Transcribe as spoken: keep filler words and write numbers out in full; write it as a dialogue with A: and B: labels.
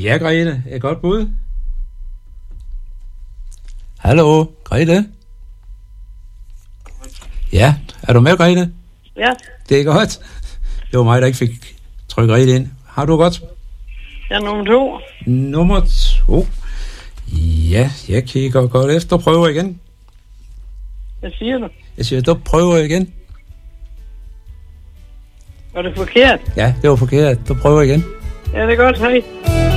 A: Ja, Grete. Et godt bud. Hallo, Grete? Ja, er du med, Grete?
B: Ja.
A: Det er godt. Det var mig, der ikke fik trykket Grete ind. Har du godt?
B: Ja, nummer to.
A: Nummer to. Ja, jeg kigger godt efter. Prøver igen.
B: Hvad siger du?
A: Jeg siger, du prøver igen.
B: Var det forkert?
A: Ja, det var forkert. Du prøver igen.
B: Ja, det er godt, hej.